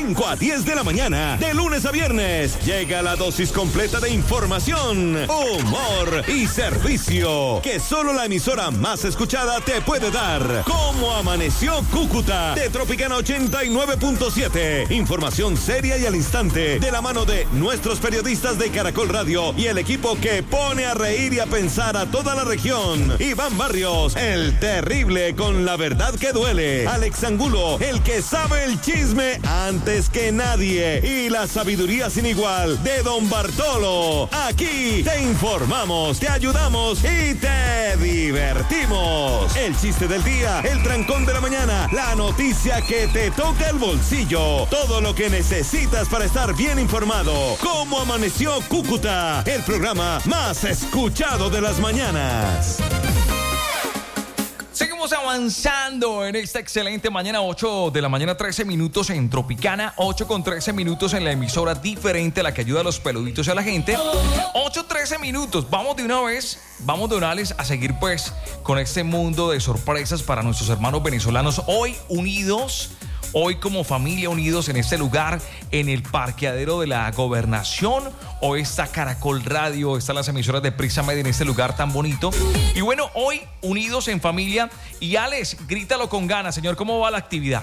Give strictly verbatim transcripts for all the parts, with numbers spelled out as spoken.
cinco a diez de la mañana, de lunes a viernes. Llega la dosis completa de información, humor y servicio que solo la emisora más escuchada te puede dar. ¿Cómo amaneció Cúcuta? De Tropicana ochenta y nueve punto siete. Información seria y al instante, de la mano de nuestros periodistas de Caracol Radio y el equipo que pone a reír y a pensar a toda la región. Iván Barrios, el terrible con la verdad que duele. Alex Angulo, el que sabe el chisme antes que nadie. Y la sabiduría sin igual de Don Bartolo. Aquí te informamos, te ayudamos y te divertimos. El chiste del día, el trancón de la mañana, la noticia que te toca el bolsillo. Todo lo que necesitas para estar bien informado. ¿Cómo amaneció Cúcuta? El programa más escuchado de las mañanas. Seguimos avanzando en esta excelente mañana, ocho de la mañana, trece minutos en Tropicana, ocho con trece minutos en la emisora diferente, la que ayuda a los peluditos y a la gente. ocho, trece minutos, vamos de una vez, vamos de una vez a seguir pues con este mundo de sorpresas para nuestros hermanos venezolanos, hoy unidos. Hoy como familia unidos en este lugar, en el parqueadero de la Gobernación. Hoy está Caracol Radio, están las emisoras de Prisa Media en este lugar tan bonito. Y bueno, hoy unidos en familia. Y Alex, grítalo con ganas, señor, ¿cómo va la actividad?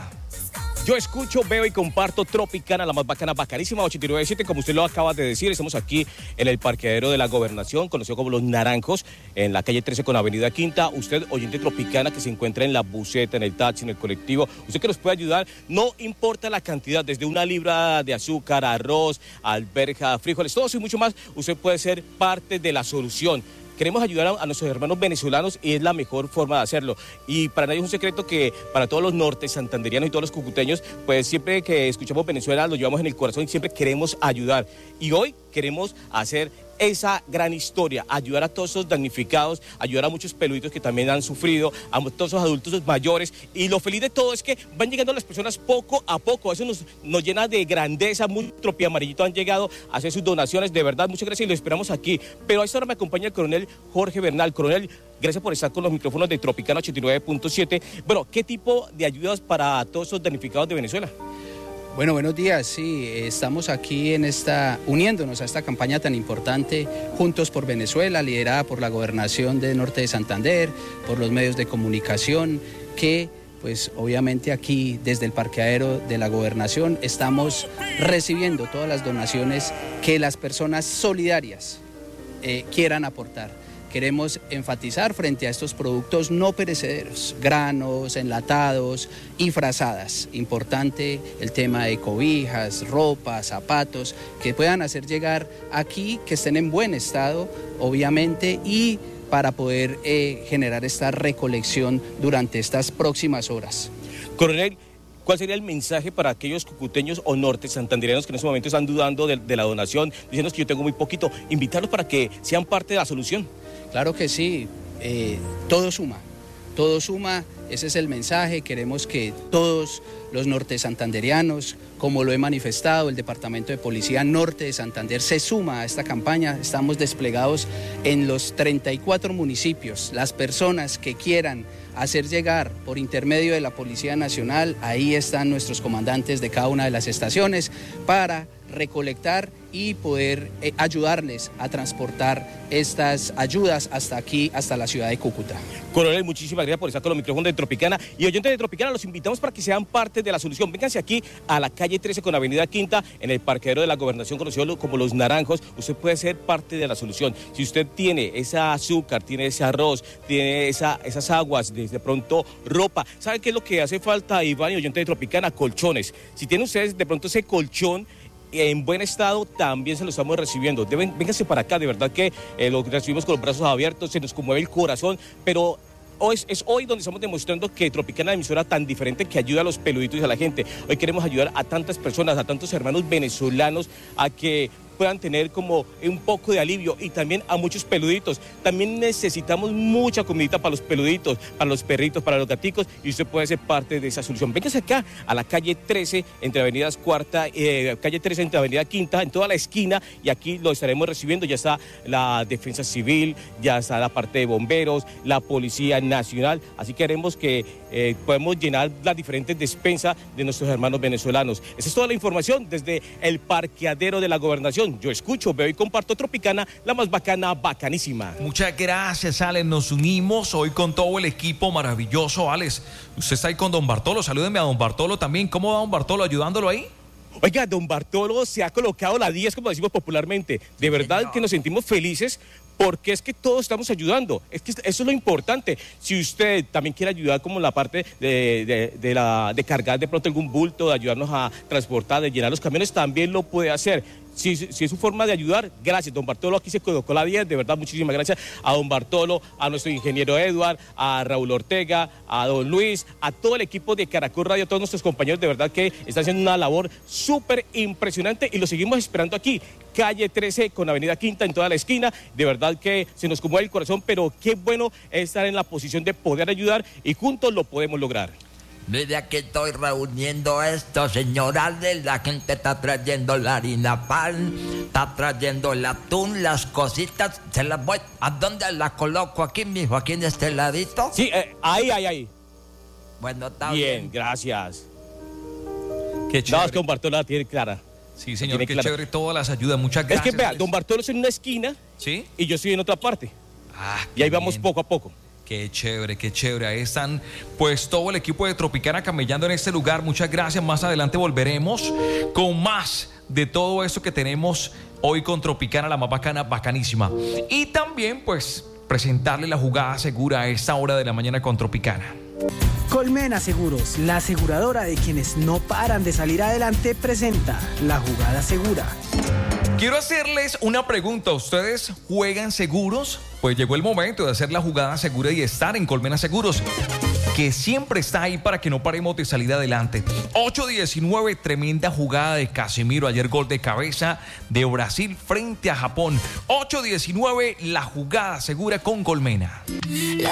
Yo escucho, veo y comparto Tropicana, la más bacana, bacanísima, ochenta y nueve punto siete, como usted lo acaba de decir. Estamos aquí en el parqueadero de la Gobernación, conocido como Los Naranjos, en la calle trece con Avenida Quinta. Usted, oyente Tropicana, que se encuentra en la buseta, en el taxi, en el colectivo, usted que nos puede ayudar, no importa la cantidad, desde una libra de azúcar, arroz, alberja, frijoles, todo eso y mucho más, usted puede ser parte de la solución. Queremos ayudar a, a nuestros hermanos venezolanos y es la mejor forma de hacerlo. Y para nadie es un secreto que para todos los norte santanderianos y todos los cucuteños, pues siempre que escuchamos Venezuela lo llevamos en el corazón y siempre queremos ayudar. Y hoy queremos hacer esa gran historia, ayudar a todos esos damnificados, ayudar a muchos peluditos que también han sufrido, a todos esos adultos mayores. Y lo feliz de todo es que van llegando las personas poco a poco. Eso nos, nos llena de grandeza. Muy Tropi Amarillito han llegado a hacer sus donaciones. De verdad, muchas gracias y lo esperamos aquí. Pero a esta hora me acompaña el coronel Jorge Bernal. Coronel, gracias por estar con los micrófonos de Tropicana ochenta y nueve punto siete. Bueno, ¿qué tipo de ayudas para todos esos damnificados de Venezuela? Bueno, buenos días. Sí, estamos aquí en esta, uniéndonos a esta campaña tan importante, Juntos por Venezuela, liderada por la Gobernación de Norte de Santander, por los medios de comunicación, que pues obviamente aquí desde el parqueadero de la Gobernación estamos recibiendo todas las donaciones que las personas solidarias eh, quieran aportar. Queremos enfatizar frente a estos productos no perecederos, granos, enlatados y frazadas. Importante el tema de cobijas, ropa, zapatos, que puedan hacer llegar aquí, que estén en buen estado, obviamente, y para poder eh, generar esta recolección durante estas próximas horas. Coronel, ¿cuál sería el mensaje para aquellos cucuteños o norte santanderianos que en este momento están dudando de, de la donación, diciendo que yo tengo muy poquito, invitarlos para que sean parte de la solución? Claro que sí, eh, todo suma, todo suma, ese es el mensaje. Queremos que todos los norte santanderianos, como lo he manifestado, el Departamento de Policía Norte de Santander se suma a esta campaña. Estamos desplegados en los treinta y cuatro municipios. Las personas que quieran hacer llegar por intermedio de la Policía Nacional, ahí están nuestros comandantes de cada una de las estaciones para recolectar y poder eh, ayudarles a transportar estas ayudas hasta aquí, hasta la ciudad de Cúcuta. Coronel, muchísimas gracias por estar con los micrófonos de Tropicana. Y oyentes de Tropicana, los invitamos para que sean parte de la solución. Vénganse aquí a la calle trece con Avenida Quinta, en el parqueadero de la Gobernación, conocido como Los Naranjos. Usted puede ser parte de la solución. Si usted tiene esa azúcar, tiene ese arroz, tiene esa, esas aguas, de pronto ropa, ¿sabe qué es lo que hace falta, Iván y oyentes de Tropicana? Colchones. Si tienen ustedes de pronto ese colchón en buen estado, también se lo estamos recibiendo. Deben, vénganse para acá, de verdad que eh, lo recibimos con los brazos abiertos, se nos conmueve el corazón, pero hoy es, es hoy donde estamos demostrando que Tropicana es una emisora tan diferente que ayuda a los peluditos y a la gente. Hoy queremos ayudar a tantas personas, a tantos hermanos venezolanos, a que puedan tener como un poco de alivio, y también a muchos peluditos. También necesitamos mucha comidita para los peluditos, para los perritos, para los gaticos, y usted puede ser parte de esa solución. Véngase acá a la calle trece, entre avenidas Cuarta, eh, calle trece entre avenida Quinta, en toda la esquina, y aquí lo estaremos recibiendo. Ya está la Defensa Civil, ya está la parte de bomberos, la Policía Nacional, así que haremos que eh, podemos llenar las diferentes despensas de nuestros hermanos venezolanos. Esa es toda la información desde el parqueadero de la Gobernación. Yo escucho, veo y comparto Tropicana, la más bacana, bacanísima. Muchas gracias, Alex. Nos unimos hoy con todo el equipo maravilloso. Alex, usted está ahí con don Bartolo. Salúdeme a don Bartolo también. ¿Cómo va don Bartolo ayudándolo ahí? Oiga, don Bartolo se ha colocado la diez, como decimos popularmente. De verdad que nos sentimos felices, porque es que todos estamos ayudando. Es que eso es lo importante. Si usted también quiere ayudar como la parte de, de, de, la, de cargar de pronto algún bulto, de ayudarnos a transportar, de llenar los camiones, también lo puede hacer. Si, si es su forma de ayudar, gracias. Don Bartolo aquí se colocó la diez, de verdad, muchísimas gracias a don Bartolo, a nuestro ingeniero Edward, a Raúl Ortega, a don Luis, a todo el equipo de Caracol Radio, a todos nuestros compañeros, de verdad que están haciendo una labor súper impresionante, y lo seguimos esperando aquí, calle trece con avenida Quinta, en toda la esquina. De verdad que se nos conmueve el corazón, pero qué bueno estar en la posición de poder ayudar, y juntos lo podemos lograr. Mire, aquí estoy reuniendo esto, señores. La gente está trayendo la harina pan, está trayendo el atún, las cositas. Se las voy. ¿A dónde las coloco? Aquí, mijo, aquí en este ladito. Sí, eh, ahí, ahí, ahí. Bueno, está bien. bien. Gracias. Qué chévere. No, es que don Bartolo la tiene clara. Sí, señor, qué clara. chévere todas las ayudas. Muchas gracias. Es que vea, don Bartolo es en una esquina, ¿sí? Y yo estoy en otra parte. Ah, y ahí vamos poco a poco. Qué chévere, qué chévere. Ahí están pues todo el equipo de Tropicana camellando en este lugar. Muchas gracias. Más adelante volveremos con más de todo eso que tenemos hoy con Tropicana, la más bacana, bacanísima. Y también pues presentarle la jugada segura a esta hora de la mañana con Tropicana. Colmena Seguros, la aseguradora de quienes no paran de salir adelante, presenta la jugada segura. Quiero hacerles una pregunta. ¿Ustedes juegan seguros? Pues llegó el momento de hacer la jugada segura y estar en Colmena Seguros, que siempre está ahí para que no paremos de salir adelante. ocho diecinueve, tremenda jugada de Casemiro. Ayer gol de cabeza de Brasil frente a Japón. ocho diecinueve, la jugada segura con Colmena.